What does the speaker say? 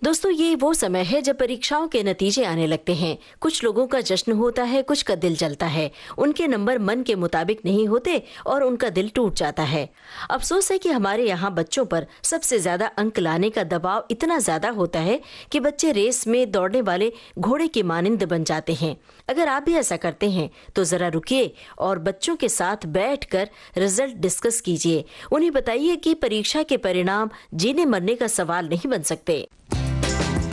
दोस्तों, ये वो समय है जब परीक्षाओं के नतीजे आने लगते हैं। कुछ लोगों का जश्न होता है, कुछ का दिल जलता है। उनके नंबर मन के मुताबिक नहीं होते और उनका दिल टूट जाता है। अफसोस है कि हमारे यहाँ बच्चों पर सबसे ज्यादा अंक लाने का दबाव इतना ज्यादा होता है कि बच्चे रेस में दौड़ने वाले घोड़े के मानिंद बन जाते हैं। अगर आप भी ऐसा करते हैं तो जरा रुकिए और बच्चों के साथ बैठकर रिजल्ट डिस्कस कीजिए। उन्हें बताइए कि परीक्षा के परिणाम जीने मरने का सवाल नहीं बन सकते।